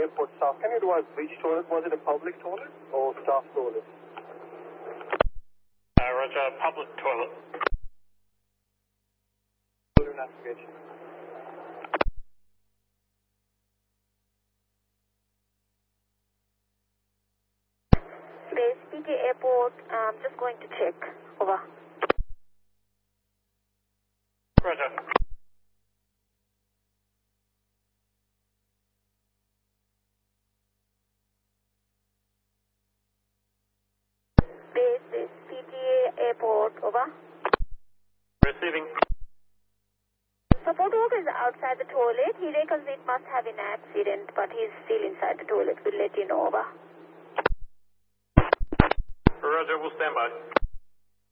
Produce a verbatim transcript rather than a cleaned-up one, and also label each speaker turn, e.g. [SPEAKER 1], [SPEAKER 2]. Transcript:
[SPEAKER 1] airport staff. Can you advise which toilet? Was it a public toilet or staff toilet?
[SPEAKER 2] Uh, Roger, public toilet.
[SPEAKER 1] Navigation.
[SPEAKER 3] Base P T Airport, I'm just going to check. Over.
[SPEAKER 2] Roger.
[SPEAKER 3] Base is P T A Airport, over.
[SPEAKER 2] Receiving.
[SPEAKER 3] Support worker is outside the toilet. He reckons it must have an accident, but he's still inside the toilet. We'll let you know, over.
[SPEAKER 2] Roger, we'll stand by.